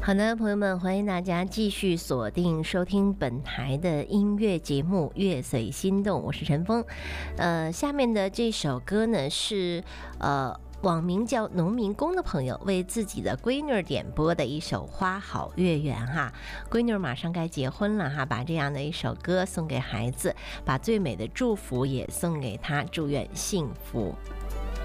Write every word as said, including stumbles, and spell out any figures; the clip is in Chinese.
好的，朋友们，欢迎大家继续锁定收听本台的音乐节目《乐随心动》，我是陈峰。呃，下面的这首歌呢是呃网名叫农民工的朋友为自己的闺女点播的一首《花好月圆》哈。闺女马上该结婚了哈，把这样的一首歌送给孩子，把最美的祝福也送给她，祝愿幸福。